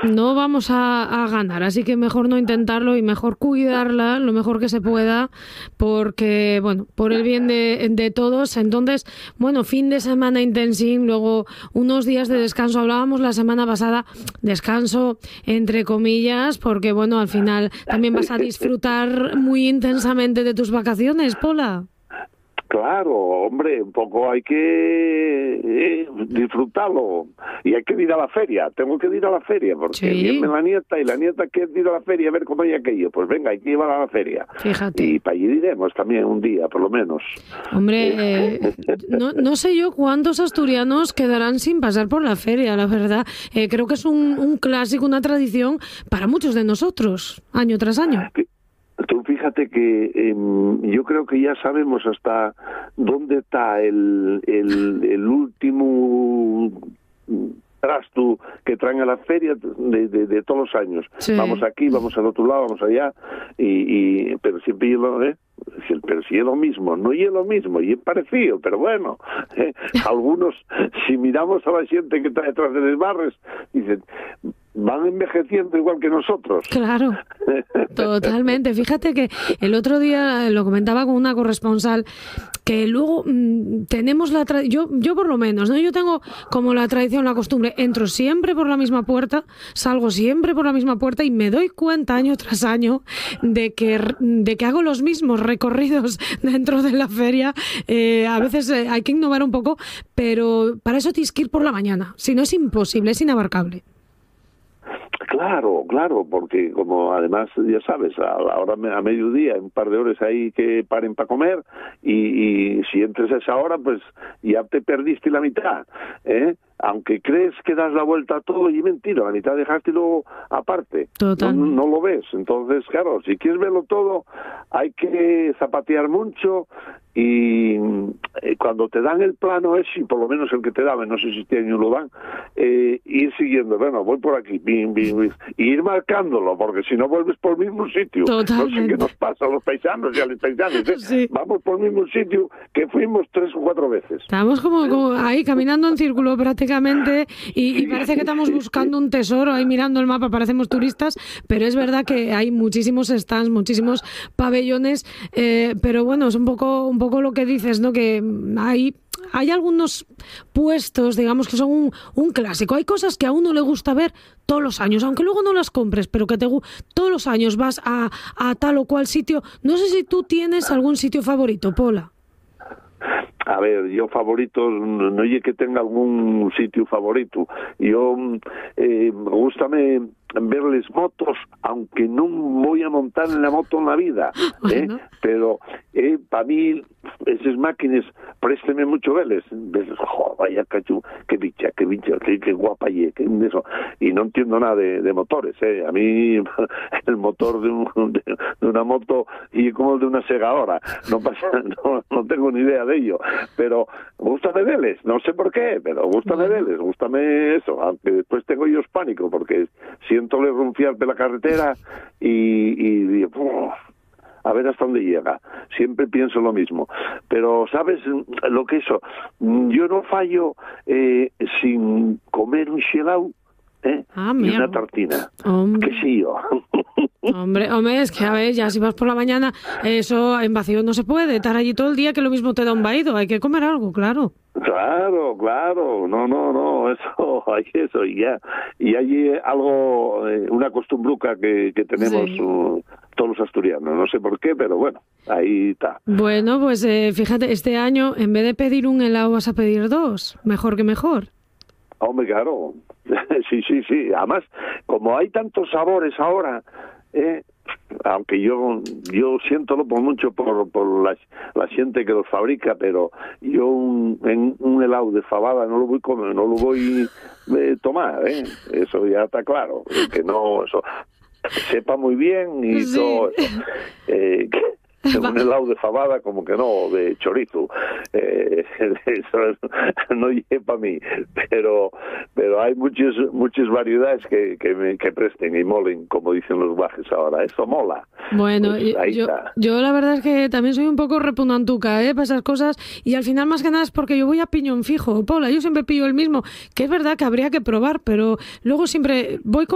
no vamos a ganar, así que mejor no intentarlo y mejor cuidarla lo mejor que se pueda, porque, bueno, por el bien de todos. Entonces, bueno, fin de semana intensín, luego unos días de descanso. Hablábamos la semana pasada, descanso entre comillas, porque, bueno, al final también vas a disfrutar muy intensamente de tus vacaciones, Pola. Claro, hombre, un poco hay que disfrutarlo y hay que ir a la feria. Tengo que ir a la feria porque viene la nieta y la nieta quiere ir a la feria a ver cómo hay aquello. Pues venga, hay que ir a la feria. Fíjate. Y para allí iremos también un día, por lo menos. Hombre, no sé yo cuántos asturianos quedarán sin pasar por la feria, la verdad. Creo que es un clásico, una tradición para muchos de nosotros, año tras año. Tú fíjate que yo creo que ya sabemos hasta dónde está el último trasto que traen a la feria de todos los años. Sí. Vamos aquí, vamos al otro lado, vamos allá, pero siempre pero si es lo mismo, no es lo mismo, y es parecido, pero bueno, algunos, si miramos a la gente que está detrás de los barres, dicen, van envejeciendo igual que nosotros. Claro, totalmente. Fíjate que el otro día lo comentaba con una corresponsal, que luego tenemos la tradición, yo por lo menos, ¿no? Yo tengo como la tradición, la costumbre, entro siempre por la misma puerta, salgo siempre por la misma puerta y me doy cuenta año tras año de que hago los mismos recorridos dentro de la feria. A veces hay que innovar un poco, pero para eso tienes que ir por la mañana, si no es imposible, es inabarcable. Claro, porque como además, ya sabes, a la hora a mediodía, un par de horas ahí que paren para comer, y si entres a esa hora, pues ya te perdiste la mitad, aunque crees que das la vuelta a todo, y mentira, la mitad dejaste luego aparte. No lo ves. Entonces, claro, si quieres verlo todo, hay que zapatear mucho, y cuando te dan el plano ese, por lo menos el que te daban, no sé si este año lo dan, ir siguiendo, bueno, voy por aquí, y ir marcándolo, porque si no vuelves por el mismo sitio. Totalmente. No sé qué nos pasa a los paisanos y a los paisanos, Sí. Vamos por el mismo sitio que fuimos 3 o 4 veces. Estamos como ahí caminando en círculo prácticamente, y parece que estamos buscando un tesoro, ahí mirando el mapa, parecemos turistas, pero es verdad que hay muchísimos stands, muchísimos pabellones, pero bueno, es un poco lo que dices, ¿no? Que hay algunos puestos, digamos, que son un clásico. Hay cosas que a uno le gusta ver todos los años, aunque luego no las compres, pero que todos los años vas a tal o cual sitio. No sé si tú tienes algún sitio favorito, Pola. A ver, yo favoritos, no es que tenga algún sitio favorito. Yo me gusta verles motos, aunque no voy a montar en la moto en la vida, bueno. Pero para mí esas máquinas présteme mucho verles. Vaya cachu, qué bicha, qué guapa y eso. Y no entiendo nada de motores, A mí el motor de una moto y como el de una segadora, no tengo ni idea de ello, pero gústame verles, no sé por qué, pero gústame verles, gústame eso, aunque después tengo yo pánico porque siento rumfiar de la carretera y a ver hasta dónde llega. Siempre pienso lo mismo. Pero, ¿sabes lo que eso? Yo no fallo sin comer un xelao y una tartina. Hombre. ¿Qué sé yo? Hombre, es que a ver, ya si vas por la mañana, eso en vacío no se puede. Estar allí todo el día que lo mismo te da un vaído. Hay que comer algo, claro. Claro, no, eso, hay eso, y ya. Y hay algo, una costumbruca que tenemos todos los asturianos, no sé por qué, pero bueno, ahí está. Bueno, pues fíjate, este año, en vez de pedir un helado, vas a pedir 2, mejor que mejor. Hombre, claro, sí, además, como hay tantos sabores ahora, aunque yo siéntolo por mucho por la gente que los fabrica, pero yo un helado de fabada no lo voy a comer, no lo voy a tomar, eso ya está claro, que no, eso sepa muy bien y todo eso. Un helado de fabada como que no, de chorizo, eso no llega para mí, pero hay muchas variedades que presten y molen, como dicen los bajes ahora, eso mola. Bueno, pues yo la verdad es que también soy un poco repugnantuca para esas cosas, y al final más que nada es porque yo voy a piñón fijo, Paula, yo siempre pillo el mismo, que es verdad que habría que probar, pero luego siempre voy con